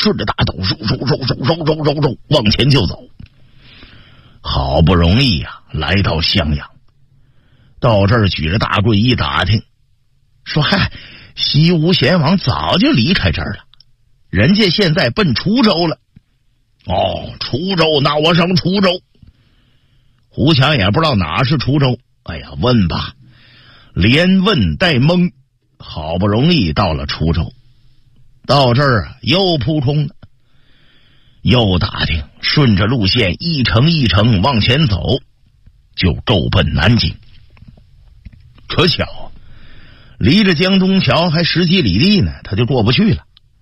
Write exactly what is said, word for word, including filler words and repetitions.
顺着大道嗖嗖嗖嗖嗖嗖嗖嗖往前就走。好不容易呀、啊，来到襄阳，到这儿举着大棍一打听，说嗨，西吴贤王早就离开这儿了，人家现在奔滁州了。哦，滁州，那我上滁州。胡强也不知道哪是滁州，哎呀，问吧，连问带蒙，好不容易到了滁州。到这儿啊，又扑空了，又打听，顺着路线一程一程往前走，就够奔南京。可巧离着江东桥还十几里地呢，他就过不去了。